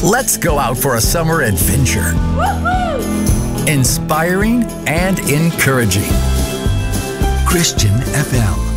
Let's go out for a summer adventure. Inspiring and encouraging. Christian FM.